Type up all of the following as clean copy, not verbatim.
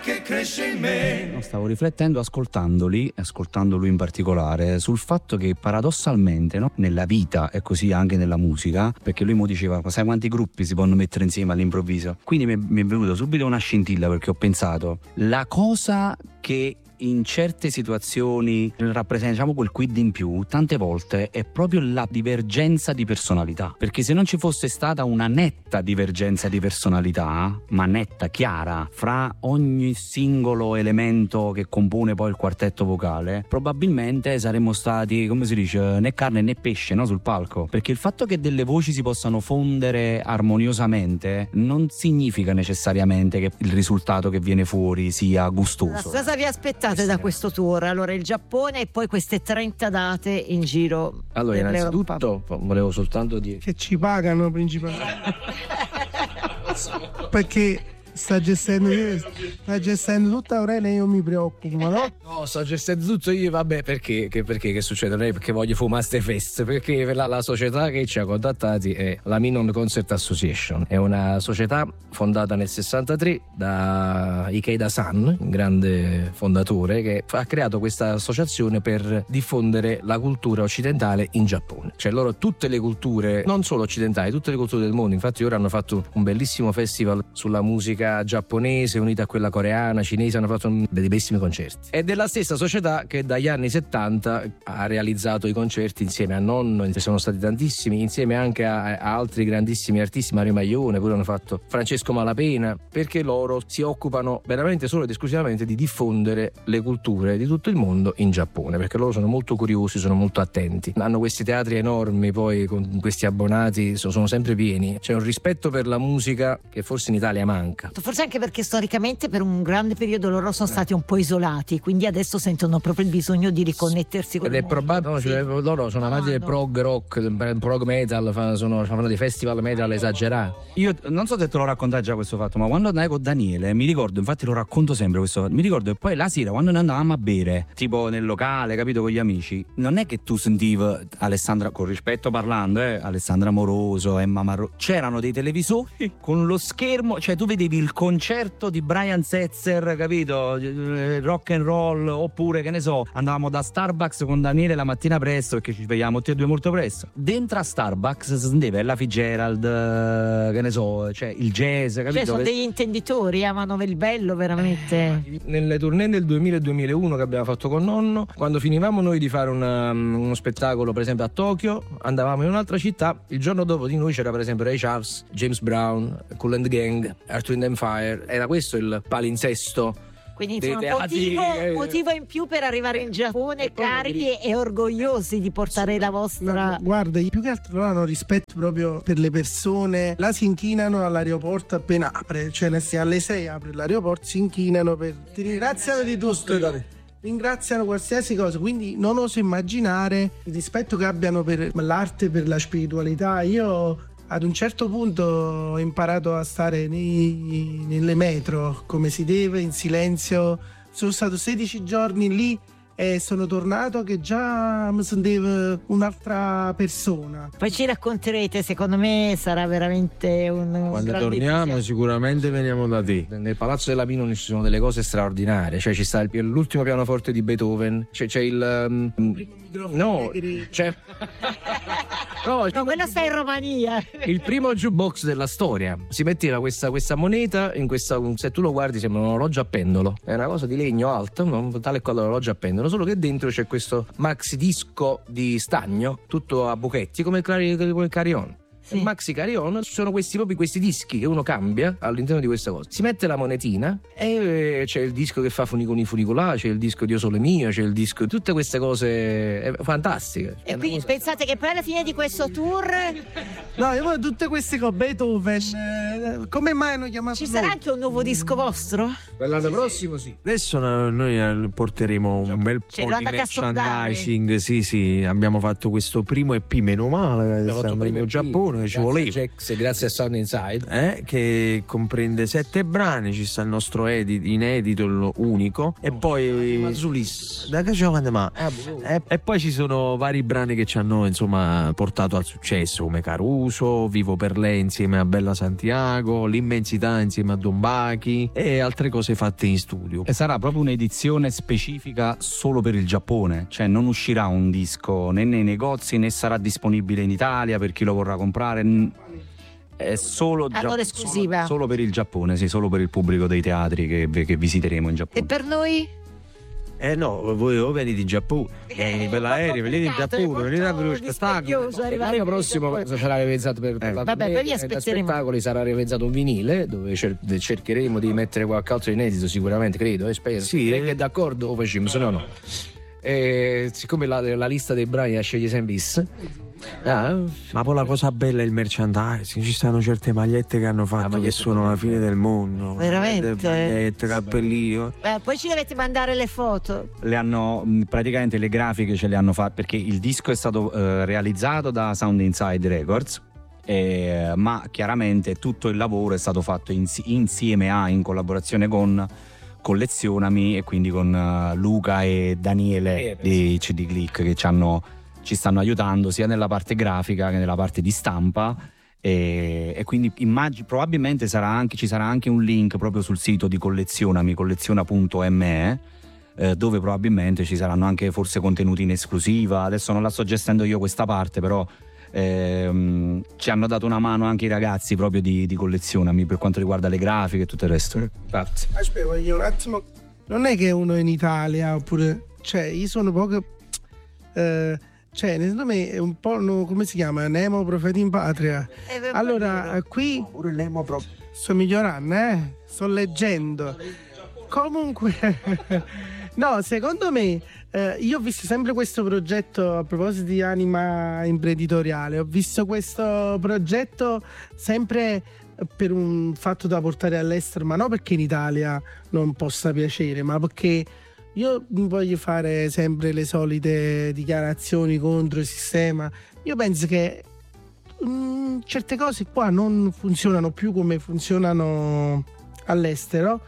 che cresce in me. No, stavo riflettendo, ascoltando lui in particolare, sul fatto che paradossalmente, no, nella vita è così anche nella musica, perché lui mo diceva, sai quanti gruppi si possono mettere insieme all'improvviso? Quindi mi è venuto subito una scintilla, perché ho pensato, la cosa che in certe situazioni rappresenta, diciamo, quel quid in più, tante volte è proprio la divergenza di personalità, perché se non ci fosse stata una netta divergenza di personalità, ma netta, chiara, fra ogni singolo elemento che compone poi il quartetto vocale, probabilmente saremmo stati, come si dice, né carne né pesce, no, sul palco, perché il fatto che delle voci si possano fondere armoniosamente non significa necessariamente che il risultato che viene fuori sia gustoso. Cosa vi aspettate da questo tour? Allora, il Giappone e poi queste 30 date in giro. Allora, innanzitutto volevo soltanto dire che ci pagano principalmente perché sta gestendo tutta Aurelia e io mi preoccupo, no? no, sto gestendo tutto io, vabbè, perché che succede? Non è perché voglio fumare ste feste, perché la società che ci ha contattati è la Minon Concert Association, è una società fondata nel 63 da Ikeda-san, un grande fondatore, che ha creato questa associazione per diffondere la cultura occidentale in Giappone, cioè loro tutte le culture, non solo occidentali, tutte le culture del mondo. Infatti ora hanno fatto un bellissimo festival sulla musica giapponese unita a quella coreana, cinese, hanno fatto dei bellissimi concerti. È della stessa società che dagli anni 70 ha realizzato i concerti insieme a Nonno, sono stati tantissimi, insieme anche a altri grandissimi artisti, Mario Maglione, pure hanno fatto Francesco Malapena, perché loro si occupano veramente solo ed esclusivamente di diffondere le culture di tutto il mondo in Giappone, perché loro sono molto curiosi, sono molto attenti, hanno questi teatri enormi, poi con questi abbonati sono sempre pieni, c'è un rispetto per la musica che forse in Italia manca. Forse anche perché storicamente per un grande periodo loro sono stati un po' isolati, quindi adesso sentono proprio il bisogno di riconnettersi con il mondo. Ed è probabile, no, cioè, loro sono amanti del prog rock, del prog metal, fanno dei festival metal esagerati. Io non so se te l'ho raccontato già questo fatto, ma quando andai con Daniele, mi ricordo, infatti lo racconto sempre questo fatto, mi ricordo che poi la sera quando noi andavamo a bere, tipo nel locale, capito, con gli amici, non è che tu sentivi Alessandra, con rispetto parlando, Alessandra Moroso, Emma Marro, c'erano dei televisori con lo schermo, cioè tu vedevi il concerto di Brian Setzer, capito, rock and roll, oppure che ne so, andavamo da Starbucks con Daniele la mattina presto, perché ci svegliamo tutti e due molto presto, dentro a Starbucks si sentiva Ella Fitzgerald, che ne so, cioè il jazz, capito? Cioè sono degli intenditori, amano il bello veramente. Nelle tournée del 2000 e 2001 che abbiamo fatto con Nonno, quando finivamo noi di fare uno spettacolo per esempio a Tokyo, andavamo in un'altra città, il giorno dopo di noi c'era per esempio Ray Charles, James Brown, Kool and Gang, Earth, Wind and Fire, era questo il palinsesto. Quindi motivo in più per arrivare in Giappone carichi e orgogliosi di portare la vostra. Guarda, più che altro loro hanno rispetto proprio per le persone. Là si inchinano all'aeroporto appena apre, cioè alle 6 apre l'aeroporto, si inchinano ti ringraziano di tutto. Ringraziano qualsiasi cosa, quindi non oso immaginare il rispetto che abbiano per l'arte, per la spiritualità. Io ad un certo punto ho imparato a stare nelle metro come si deve, in silenzio. Sono stato 16 giorni lì e sono tornato che già mi sentivo un'altra persona. Poi ci racconterete, secondo me sarà veramente un quando torniamo sicuramente veniamo da te. Nel Palazzo della Minon ci sono delle cose straordinarie, cioè ci sta l'ultimo pianoforte di Beethoven, c'è il no, c'è no, quello sta in Romania. Il primo jukebox della storia. Si metteva questa moneta in questa, se tu lo guardi sembra un orologio a pendolo, è una cosa di legno alto, tale e quale orologio a pendolo, solo che dentro c'è questo maxi disco di stagno tutto a buchetti come il carillon. Sì. Maxi Carillon sono questi dischi che uno cambia all'interno di questa cosa, si mette la monetina e c'è il disco che fa funicoli funicolà, c'è il disco Dio Sole Mio, c'è il disco, tutte queste cose fantastiche. E quindi pensate che poi alla fine di questo tour no, io voglio tutte queste con Beethoven, come mai hanno chiamato ci sarà anche un nuovo disco vostro? Per l'anno prossimo sì. Adesso noi porteremo un bel po' di merchandising, sì, abbiamo fatto questo primo EP, meno male, stiamo in Giappone, Giappone che ci voleva. Grazie a Sound Inside. Che comprende 7 brani, ci sta il nostro inedito unico e poi e poi ci sono vari brani che ci hanno insomma portato al successo, come Caruso, Vivo per lei insieme a Bella Santiago, L'immensità insieme a Don Bachi e altre cose fatte in studio. E sarà proprio un'edizione specifica solo per il Giappone, cioè non uscirà un disco né nei negozi né sarà disponibile in Italia per chi lo vorrà comprare. È solo esclusiva. Solo per il Giappone, sì, solo per il pubblico dei teatri che visiteremo in Giappone. E per noi? No, voi venite in Giappone, per l'aereo, venite in Giappone, venite a vedere lo spettacolo. L'anno prossimo sarà realizzato per Vabbè, poi vi aspetteremo. Spettacoli sarà realizzato un vinile dove cercheremo di mettere qualche altro inedito, sicuramente, credo, spero. Sì, è d'accordo o facciamo, se no. Siccome la lista dei brani la sceglie sempre ma poi la cosa bella è il merchandising, ci stanno certe magliette che hanno fatto che sono la fine del mondo, veramente, magliette, cappellino. Poi ci dovete mandare le foto. Le hanno praticamente, le grafiche ce le hanno fatte perché il disco è stato realizzato da Sound Inside Records, ma chiaramente tutto il lavoro è stato fatto insieme in collaborazione con Collezionami e quindi con Luca e Daniele di CD Click che ci stanno aiutando sia nella parte grafica che nella parte di stampa e quindi probabilmente ci sarà anche un link proprio sul sito di Collezionami, colleziona.me, dove probabilmente ci saranno anche forse contenuti in esclusiva. Adesso non la sto gestendo io questa parte, però ci hanno dato una mano anche i ragazzi proprio di Collezionami per quanto riguarda le grafiche e tutto il resto. Aspetta, voglio un attimo. Non è che uno in Italia oppure, cioè, io sono poco secondo me è un po' come si chiama? Nemo Profeti in Patria. Allora, qui pure Nemo sto migliorando, sto leggendo. Comunque no, secondo me io ho visto sempre questo progetto, a proposito di anima imprenditoriale, ho visto questo progetto sempre per un fatto da portare all'estero, ma non perché in Italia non possa piacere, ma perché io voglio fare sempre le solite dichiarazioni contro il sistema. Io penso che certe cose qua non funzionano più come funzionano all'estero.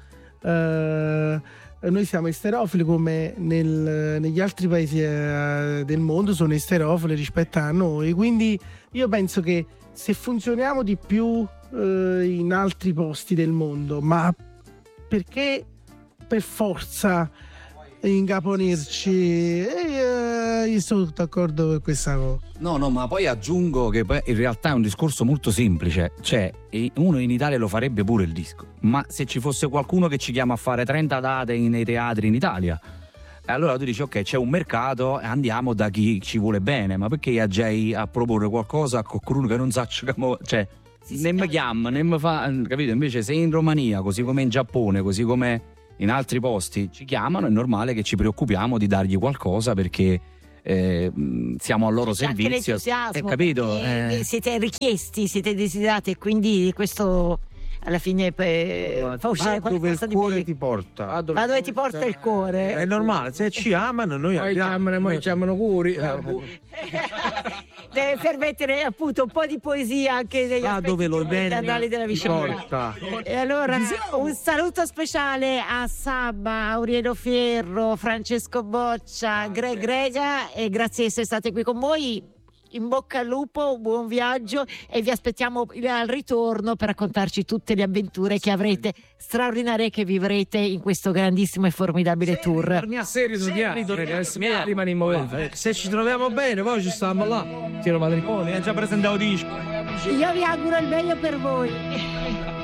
Noi siamo esterofili come negli altri paesi del mondo sono esterofili rispetto a noi, quindi io penso che se funzioniamo di più in altri posti del mondo, ma perché per forza incaponirci? Io sono d'accordo con questa cosa. No, ma poi aggiungo che poi in realtà è un discorso molto semplice, cioè uno in Italia lo farebbe pure il disco, ma se ci fosse qualcuno che ci chiama a fare 30 date nei teatri in Italia, allora tu dici ok, c'è un mercato e andiamo da chi ci vuole bene, ma perché viaggiai a proporre qualcosa a qualcuno che non sa, cioè ne mi chiama, ne mi fa, capito? Invece se in Romania, così come in Giappone, così come in altri posti ci chiamano, è normale che ci preoccupiamo di dargli qualcosa perché siamo al loro servizio, capito? Siete richiesti, siete desiderati e quindi questo alla fine fa uscire qualcosa di cuore ti porta. Ma dove ti porta il cuore? È normale, se ci amano noi chiamano curi. Deve permettere appunto un po' di poesia anche negli aspetti andali della vicenda. E allora un saluto speciale a Sabba, Aurelio Fierro, Francesco Boccia, Greg Rega, e grazie di essere state qui con voi. In bocca al lupo, buon viaggio e vi aspettiamo al ritorno per raccontarci tutte le avventure che avrete straordinarie, che vivrete in questo grandissimo e formidabile tour. Rimani in movimento. Se ci troviamo bene poi ci stiamo là. Tiro matrimonio, già presentato disco. Io vi auguro il meglio per voi.